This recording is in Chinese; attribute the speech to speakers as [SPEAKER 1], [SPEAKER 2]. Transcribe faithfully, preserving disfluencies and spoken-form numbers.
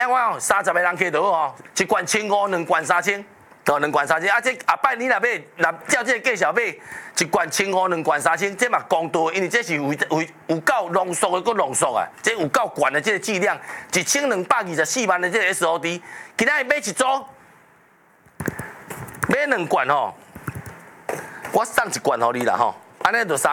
[SPEAKER 1] 我哦，三十个人去就好吼，一罐千五，两罐三千，就两罐三千。啊，这下摆你若买，若照这个价钱买，一罐千五，两罐三千，这嘛公道，因为这是有有有够浓缩的，搁浓缩啊，这有够悬的这个剂量，一千两百二十四万的这个 S O D， 今仔日买一组，买两罐吼，我送一罐互你啦吼，安尼就三。